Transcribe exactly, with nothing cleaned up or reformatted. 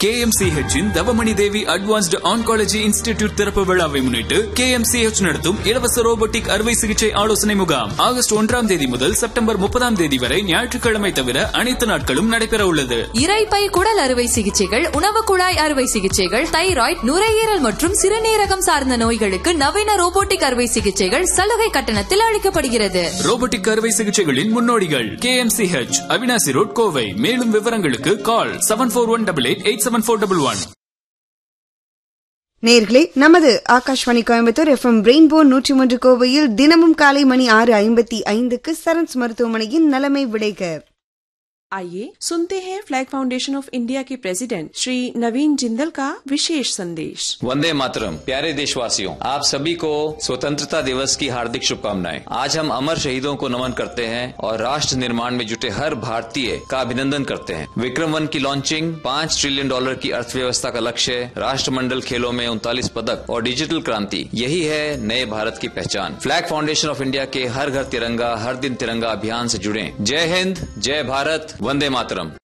K M C H in Davamani Devi Advanced Oncology Institute திறப்பு விழாவை முன்னிட்டு K M C H நடத்தும் இலவச ரோபோட்டிக் அறுவை சிகிச்சை ஆலோசனை முகாம் ஆகஸ்ட் ஒன்றாம் தேதி முதல் செப்டம்பர் முப்பதாம் தேதி வரை ஞாயிற்றுக்கிழமை தவிர அனைத்து நாட்களும் நடைபெற உள்ளது. இரைப்பை குடல் அறுவை சிகிச்சைகள், உணவு குழாய் அறுவை சிகிச்சைகள், தைராய்டு, நுரையீரல் மற்றும் சிறுநீரகம் சார்ந்த நோய்களுக்கு நவீன ரோபோட்டிக் அறுவை சிகிச்சைகள் சலுகை கட்டணத்தில் அளிக்கப்படுகிறது. ரோபோட்டிக் அறுவை சிகிச்சைகளின் முன்னோடிகள் K M C H, Avinashi road, Kovai. மேலும் விவரங்களுக்கு கால் seven four one eight eight eight seven four one one. நேர்களே, நமது Akashvani Coimbatore F M rainbow நூற்றி மூன்று கோவையில் தினமும் காலை மணி ஆறு ஐம்பத்தி ஐந்துக்கு சரண்ஸ் மருத்துவமனையின் நலமை விடைக. आइए सुनते हैं फ्लैग फाउंडेशन ऑफ इंडिया के प्रेसिडेंट श्री नवीन जिंदल का विशेष संदेश। वंदे मातरम। प्यारे देशवासियों, आप सभी को स्वतंत्रता दिवस की हार्दिक शुभकामनाएं। आज हम अमर शहीदों को नमन करते हैं और राष्ट्र निर्माण में जुटे हर भारतीय का अभिनंदन करते हैं। विक्रम वन की लॉन्चिंग, पाँच ट्रिलियन डॉलर की अर्थव्यवस्था का लक्ष्य, राष्ट्रमंडल खेलों में उनतालीस पदक और डिजिटल क्रांति, यही है नए भारत की पहचान। फ्लैग फाउंडेशन ऑफ इंडिया के हर घर तिरंगा, हर दिन तिरंगा अभियान से जुड़े। जय हिंद, जय भारत, वंदे मातरम।